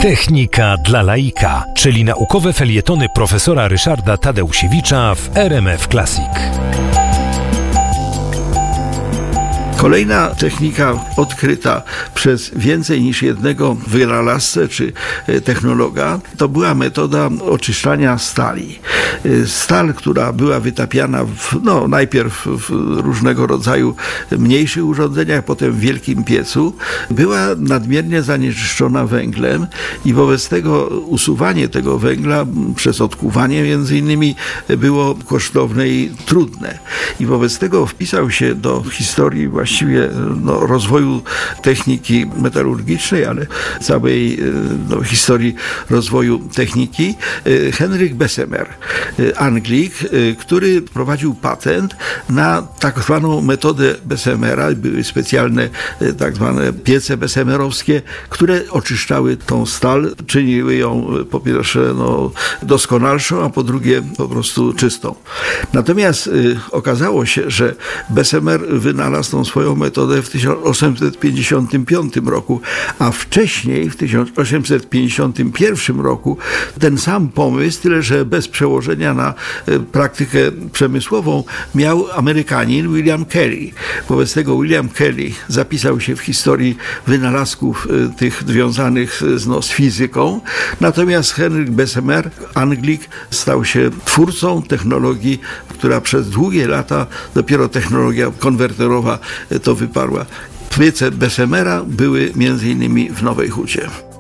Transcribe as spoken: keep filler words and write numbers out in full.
Technika dla laika, czyli naukowe felietony profesora Ryszarda Tadeusiewicza w R M F Classic. Kolejna technika odkryta przez więcej niż jednego wynalazcę czy technologa to była metoda oczyszczania stali. Stal, która była wytapiana w, no, najpierw w różnego rodzaju mniejszych urządzeniach, potem w wielkim piecu, była nadmiernie zanieczyszczona węglem i wobec tego usuwanie tego węgla przez odkuwanie między innymi było kosztowne i trudne. I wobec tego wpisał się do historii właściwie no, rozwoju techniki metalurgicznej, ale całej no, historii rozwoju techniki Henryk Bessemer, Anglik, który prowadził patent na tak zwaną metodę Bessemera. Były specjalne tak zwane piece bessemerowskie, które oczyszczały tą stal, czyniły ją po pierwsze no, doskonalszą, a po drugie po prostu czystą. Natomiast y, okazało się, że Bessemer wynalazł tą swoją metodę w tysiąc osiemset pięćdziesiątym piątym roku, a wcześniej w tysiąc osiemset pięćdziesiątym pierwszym roku ten sam pomysł, tyle że bez przełożenia na y, praktykę przemysłową, miał Amerykanin William Carey. Wobec tego William Carey zapisał się w historii wynalazków y, tych związanych z, no, z fizyką, natomiast Henryk Bessemer, Anglik, stał się twórcą technologii, która przez długie lata, dopiero technologia konwerterowa to wyparła. Piece Bessemera były między innymi w Nowej Hucie.